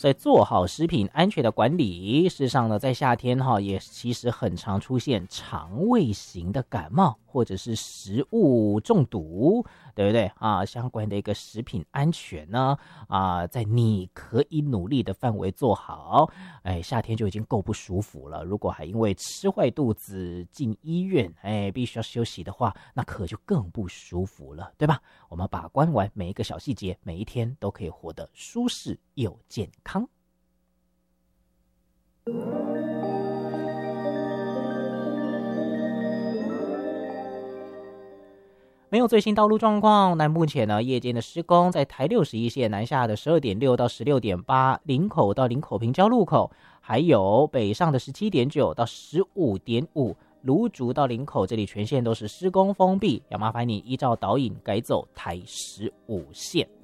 所以做好食品安全的管理，事实上呢，在夏天也其实很常出现肠胃型的感冒或者是食物中毒，对不对啊？相关的一个食品安全呢，在你可以努力的范围做好，夏天就已经够不舒服了，如果还因为吃坏肚子进医院，必须要休息的话，那可就更不舒服了，对吧？我们把关完每一个小细节，每一天都可以活得舒适又健康。没有最新道路状况，那目前呢，夜间的施工在台61线南下的12.6到16.8，林口到林口平交路口，还有北上的17.9到15.5，芦竹到林口这里全线都是施工封闭，要麻烦你依照导引改走台15线。